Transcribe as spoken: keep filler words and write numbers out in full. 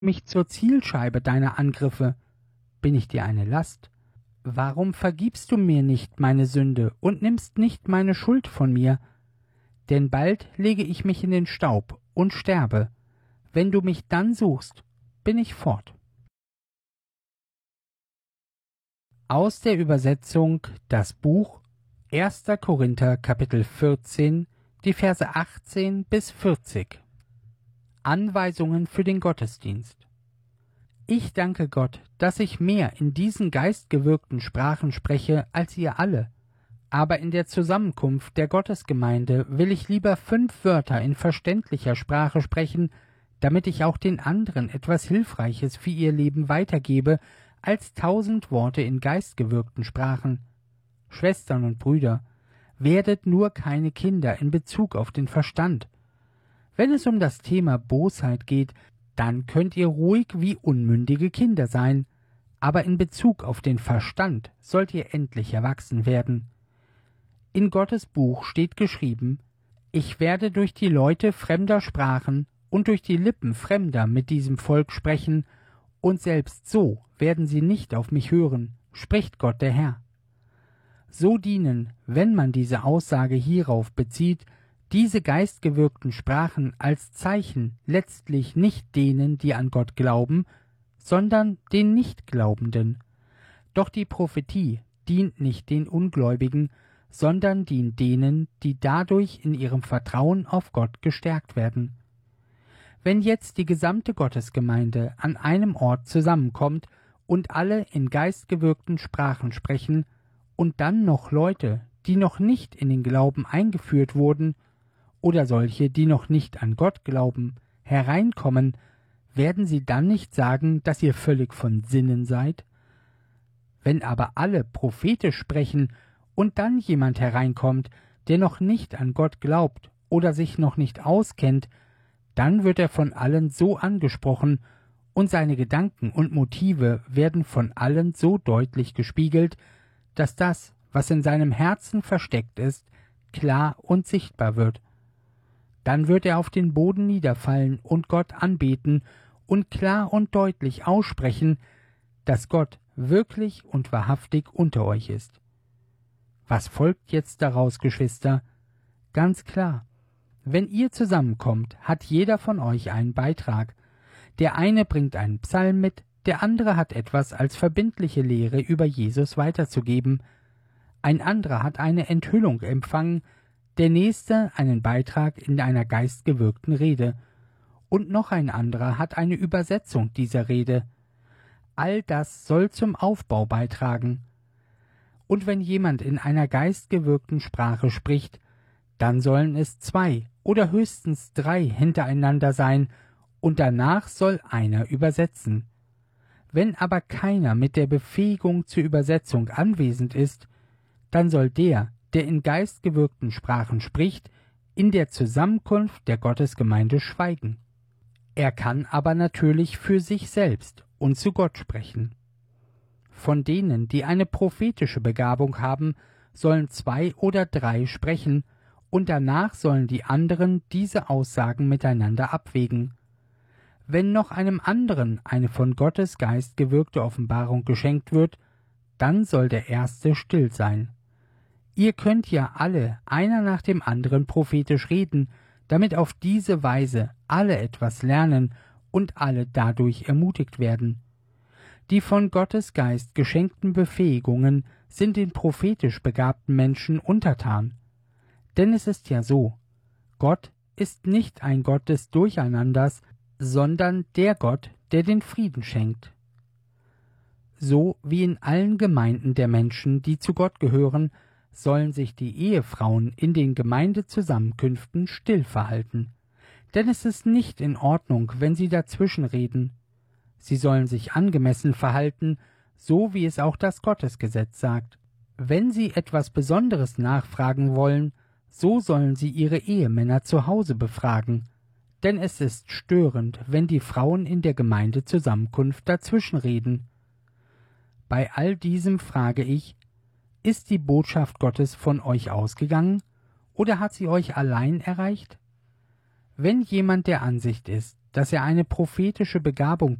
mich zur Zielscheibe deiner Angriffe? Bin ich dir eine Last? Warum vergibst du mir nicht meine Sünde und nimmst nicht meine Schuld von mir? Denn bald lege ich mich in den Staub und sterbe. Wenn du mich dann suchst, bin ich fort. Aus der Übersetzung Das Buch erster Korinther Kapitel vierzehn, die Verse achtzehn bis vierzig. Anweisungen für den Gottesdienst. Ich danke Gott, dass ich mehr in diesen geistgewirkten Sprachen spreche als ihr alle. Aber in der Zusammenkunft der Gottesgemeinde will ich lieber fünf Wörter in verständlicher Sprache sprechen, damit ich auch den anderen etwas Hilfreiches für ihr Leben weitergebe, als tausend Worte in geistgewirkten Sprachen. Schwestern und Brüder, werdet nur keine Kinder in Bezug auf den Verstand. Wenn es um das Thema Bosheit geht, dann könnt ihr ruhig wie unmündige Kinder sein, aber in Bezug auf den Verstand sollt ihr endlich erwachsen werden. In Gottes Buch steht geschrieben: Ich werde durch die Leute fremder Sprachen und durch die Lippen Fremder mit diesem Volk sprechen, und selbst so werden sie nicht auf mich hören, spricht Gott der Herr. So dienen, wenn man diese Aussage hierauf bezieht, diese geistgewirkten Sprachen als Zeichen letztlich nicht denen, die an Gott glauben, sondern den Nichtglaubenden. Doch die Prophetie dient nicht den Ungläubigen, sondern dient denen, die dadurch in ihrem Vertrauen auf Gott gestärkt werden. Wenn jetzt die gesamte Gottesgemeinde an einem Ort zusammenkommt und alle in geistgewirkten Sprachen sprechen, und dann noch Leute, die noch nicht in den Glauben eingeführt wurden, oder solche, die noch nicht an Gott glauben, hereinkommen, werden sie dann nicht sagen, dass ihr völlig von Sinnen seid? Wenn aber alle prophetisch sprechen und dann jemand hereinkommt, der noch nicht an Gott glaubt oder sich noch nicht auskennt, dann wird er von allen so angesprochen und seine Gedanken und Motive werden von allen so deutlich gespiegelt, dass das, was in seinem Herzen versteckt ist, klar und sichtbar wird. Dann wird er auf den Boden niederfallen und Gott anbeten und klar und deutlich aussprechen, dass Gott wirklich und wahrhaftig unter euch ist. Was folgt jetzt daraus, Geschwister? Ganz klar. Wenn ihr zusammenkommt, hat jeder von euch einen Beitrag. Der eine bringt einen Psalm mit, der andere hat etwas als verbindliche Lehre über Jesus weiterzugeben, ein anderer hat eine Enthüllung empfangen, der nächste einen Beitrag in einer geistgewirkten Rede, und noch ein anderer hat eine Übersetzung dieser Rede. All das soll zum Aufbau beitragen. Und wenn jemand in einer geistgewirkten Sprache spricht, dann sollen es zwei oder höchstens drei hintereinander sein, und danach soll einer übersetzen. Wenn aber keiner mit der Befähigung zur Übersetzung anwesend ist, dann soll der, der in geistgewirkten Sprachen spricht, in der Zusammenkunft der Gottesgemeinde schweigen. Er kann aber natürlich für sich selbst und zu Gott sprechen. Von denen, die eine prophetische Begabung haben, sollen zwei oder drei sprechen, und danach sollen die anderen diese Aussagen miteinander abwägen. Wenn noch einem anderen eine von Gottes Geist gewirkte Offenbarung geschenkt wird, dann soll der Erste still sein. Ihr könnt ja alle einer nach dem anderen prophetisch reden, damit auf diese Weise alle etwas lernen und alle dadurch ermutigt werden. Die von Gottes Geist geschenkten Befähigungen sind den prophetisch begabten Menschen untertan. Denn es ist ja so, Gott ist nicht ein Gott des Durcheinanders, sondern der Gott, der den Frieden schenkt. So wie in allen Gemeinden der Menschen, die zu Gott gehören, sollen sich die Ehefrauen in den Gemeindezusammenkünften still verhalten. Denn es ist nicht in Ordnung, wenn sie dazwischenreden. Sie sollen sich angemessen verhalten, so wie es auch das Gottesgesetz sagt. Wenn sie etwas Besonderes nachfragen wollen, so sollen sie ihre Ehemänner zu Hause befragen. Denn es ist störend, wenn die Frauen in der Gemeindezusammenkunft dazwischenreden. Bei all diesem frage ich, ist die Botschaft Gottes von euch ausgegangen, oder hat sie euch allein erreicht? Wenn jemand der Ansicht ist, dass er eine prophetische Begabung